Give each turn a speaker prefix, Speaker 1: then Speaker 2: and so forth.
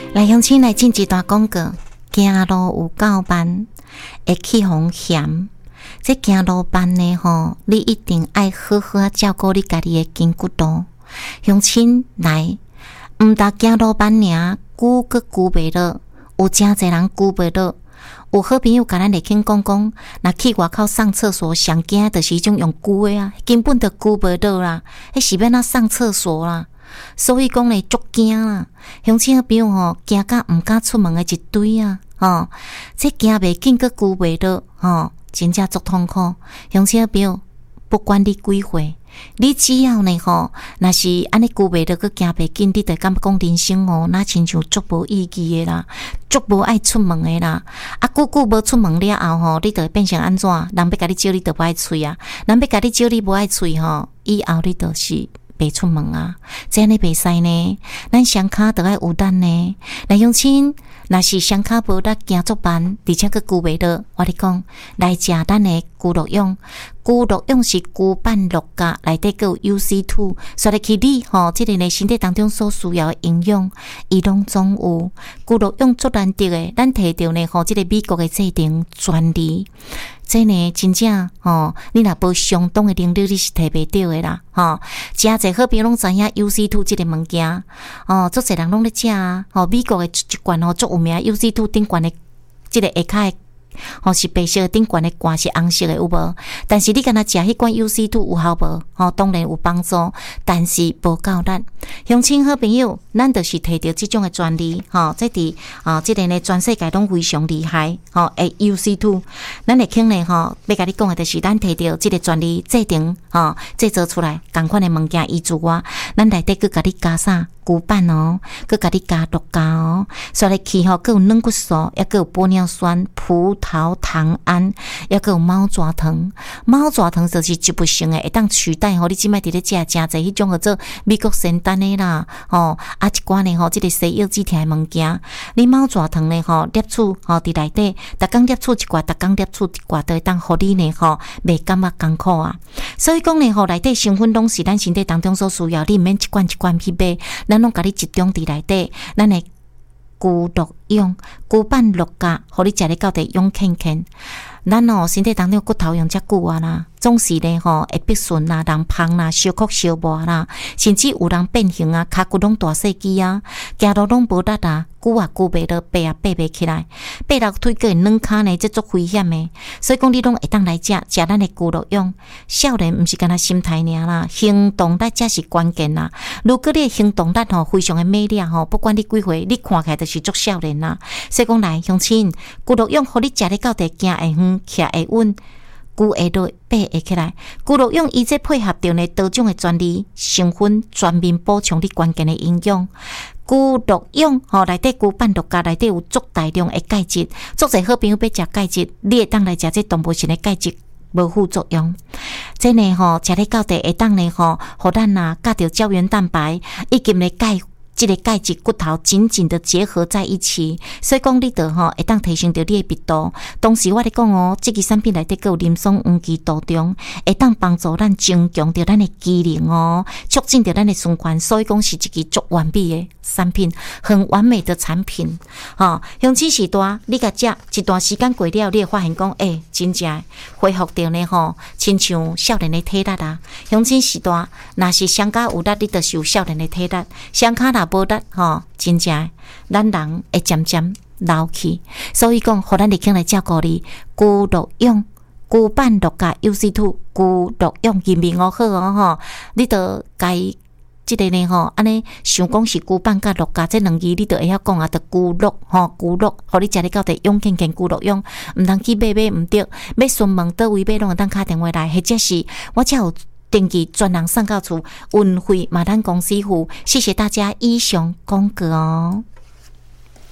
Speaker 1: 来乡亲来进一段广告，行路有够慢，会起风险。这行路慢呢你一定爱好好照顾你家己的筋骨度。乡亲来，毋但行路慢尔，久阁久袂落，有真侪人久袂落。有好朋友甲咱来听讲，若去外口上厕所，上惊就是迄种用久的啊，根本就久袂落啦，迄是要哪上厕所啦。所以讲咧，足惊啦！乡亲好朋友惊甲毋敢出门的一堆啊！这惊袂紧，阁久袂落真正足痛苦。乡亲好朋友，不管你几岁，你只要呢若是安尼久袂落，阁惊袂紧，你就感觉讲人生哪亲像足无意义的啦，足无爱出门的啦。久无出门了后你就会变成安怎？人要甲你招，你就无爱喙啊；人要甲你招，你无爱喙以后你就是袂出门啊，这样你袂使呢。咱双脚都要有力呢。来乡亲，若是双脚无力，行足慢，而且佫久袂落，我你讲来食咱的龟鹿蛹。龟鹿蛹是龟板鹿角内底佫有 UC2， 所以去你即个呢身体当中所需要的营养，伊拢总有。龟鹿蛹足难得的，咱摕到呢即个美国的制定专利。这呢真正你若无相当的能力，你是摕袂到的啦。真侪好朋友拢知影 UC2 这个物件，足侪人拢咧食啊。美国的一罐足有名 UC2 顶罐的这个下骹的是白色的，顶罐的罐是红色的，有无？但是你敢若食迄罐 UC2 有效无？当然有帮助，但是无够力。乡亲好朋友，咱就是摕到这种的专利，这伫这个呢全世界拢非常厉害，UC2， 咱会听呢要甲你讲的就是咱摕到这个专利制定制作出来同款的物件依住我，咱内底佫甲你加啥？骨板佫甲你加鹿角所以去佫有软骨素，也佫有玻尿酸、葡萄糖胺，也佫有猫爪糖。猫爪糖就是植物性的，会当取代你即摆伫咧食真侪迄种叫做美国仙丹的啦，一寡呢即个西药止痛的物件。你猫爪糖呢摄取伫内底，逐工摄取一寡，逐工摄取一寡，都会当互你呢袂感觉艰苦啊。所以讲呢内底成分拢是咱身体当中所需要，你毋免一罐一罐去买，咱拢甲你集中伫内底，咱的龟鹿蛹、龟板鹿角，互你食咧到底勇健健。咱身体当中骨头用遮久啊啦，总是呢会逼顺啦，人胖啦，小哭小磨啦，甚至有人变形啊，骹骨拢大细肌啊，行路拢无力啊，久袂落，爬袂起来，爬落腿个软骹呢，这足危险的。所以讲你拢会当来食咱的龟鹿蛹。少年毋是干那心态尔啦，行动力才是关键啦。如果你的行动力非常的美丽不管你几岁，你看起来就是足少年啦。所以讲来乡亲，龟鹿蛹互你食咧到底行会远，徛会稳。久会落，爬会起来。龟鹿蛹伊这配合着呢多种的专利成分，全面补充你关键的营养。龟鹿蛹内底龟板鹿角内底有足大量的钙质，足侪好朋友要食钙质，你会当来食这动物性的钙质。无副作用，这呢食咧到底会当呢互咱甲着胶原蛋白以及呢钙。这个钙质骨头紧紧的结合在一起，所以讲你就会当提升到你的密度。同时我咧讲这个产品内底佫有林松黄芪多中，会当帮助咱增强到咱的机能促进到咱的循环。所以讲是一个足完美的产品，很完美的产品。乡亲时代，你甲食一段时间过了，你会发现讲，真正恢复到呢亲像少年的体力啊。乡亲时代，若是双脚有力，你就是有少年的体力；双脚若无力真正咱人会渐渐老去。所以讲，互咱立刻来照顾你，龟鹿蛹、龟板鹿角 UC2、龟鹿蛹认明好你着该这个呢安尼想讲是龟板甲鹿角这两字，你着会晓讲着龟鹿龟鹿，互你食咧到底勇健健龟鹿蛹，毋通去买毋得，要询问倒位买拢会当打电话来，或者是我才有登记专人送到厝，运费嘛咱公司付。谢谢大家以上广告